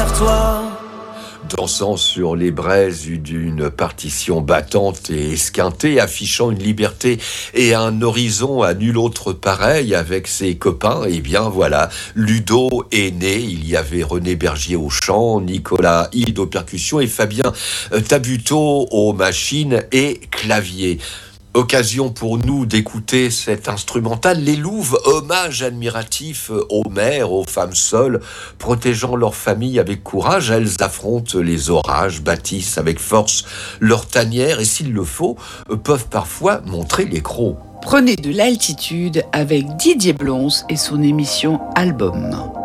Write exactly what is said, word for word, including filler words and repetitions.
vers toi. Dansant sur les braises d'une partition battante et esquintée, affichant une liberté et un horizon à nul autre pareil avec ses copains, et eh bien voilà, Ludo est né. Il y avait René Bergier au chant, Nicolas Hide aux percussions et Fabien Tabuteau aux machines et claviers. Occasion pour nous d'écouter cet instrumental, Les Louves, hommage admiratif aux mères, aux femmes seules, protégeant leur famille avec courage. Elles affrontent les orages, bâtissent avec force leur tanière et s'il le faut, peuvent parfois montrer les crocs. Prenez de l'altitude avec Didier Blonce et son émission Album.